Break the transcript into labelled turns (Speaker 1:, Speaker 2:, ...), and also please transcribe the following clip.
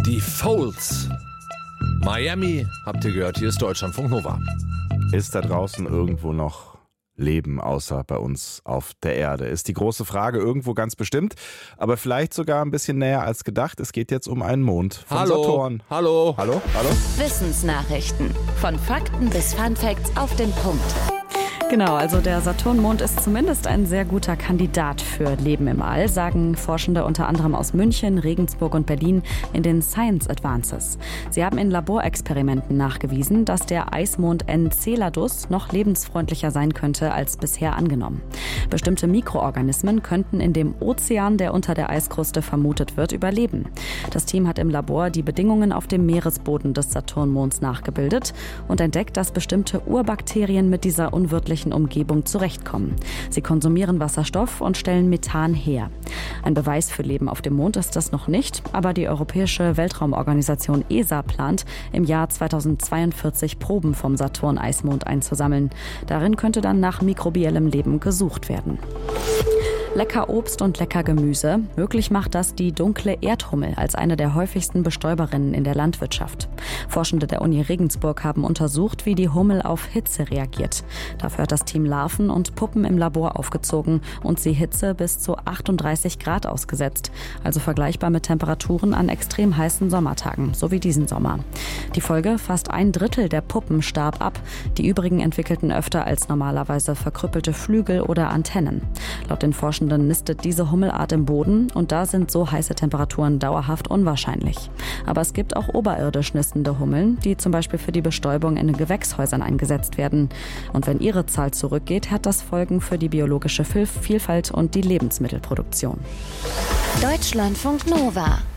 Speaker 1: Die Folds. Miami, habt ihr gehört, hier ist Deutschlandfunk Nova.
Speaker 2: Ist da draußen irgendwo noch Leben außer bei uns auf der Erde? Ist die große Frage, irgendwo ganz bestimmt, aber vielleicht sogar ein bisschen näher als gedacht. Es geht jetzt um einen Mond von Saturn.
Speaker 1: Hallo.
Speaker 3: Wissensnachrichten. Von Fakten bis Funfacts auf den Punkt.
Speaker 4: Genau, also der Saturnmond ist zumindest ein sehr guter Kandidat für Leben im All, sagen Forschende unter anderem aus München, Regensburg und Berlin in den Science Advances. Sie haben in Laborexperimenten nachgewiesen, dass der Eismond Enceladus noch lebensfreundlicher sein könnte als bisher angenommen. Bestimmte Mikroorganismen könnten in dem Ozean, der unter der Eiskruste vermutet wird, überleben. Das Team hat im Labor die Bedingungen auf dem Meeresboden des Saturnmonds nachgebildet und entdeckt, dass bestimmte Urbakterien mit dieser unwirtlichen Umgebung zurechtkommen. Sie konsumieren Wasserstoff und stellen Methan her. Ein Beweis für Leben auf dem Mond ist das noch nicht, aber die Europäische Weltraumorganisation ESA plant, im Jahr 2042 Proben vom Saturn-Eismond einzusammeln. Darin könnte dann nach mikrobiellem Leben gesucht werden. Lecker Obst und lecker Gemüse. Möglich macht das die dunkle Erdhummel als eine der häufigsten Bestäuberinnen in der Landwirtschaft. Forschende der Uni Regensburg haben untersucht, wie die Hummel auf Hitze reagiert. Dafür hat das Team Larven und Puppen im Labor aufgezogen und sie Hitze bis zu 38 Grad ausgesetzt. Also vergleichbar mit Temperaturen an extrem heißen Sommertagen, so wie diesen Sommer. Die Folge: fast 1/3 der Puppen starb ab. Die übrigen entwickelten öfter als normalerweise verkrüppelte Flügel oder Antennen. Laut den Forschenden nistet diese Hummelart im Boden und da sind so heiße Temperaturen dauerhaft unwahrscheinlich. Aber es gibt auch oberirdisch nistende Hummeln, die zum Beispiel für die Bestäubung in Gewächshäusern eingesetzt werden. Und wenn ihre Zahl zurückgeht, hat das Folgen für die biologische Vielfalt und die Lebensmittelproduktion.
Speaker 3: Deutschlandfunk Nova.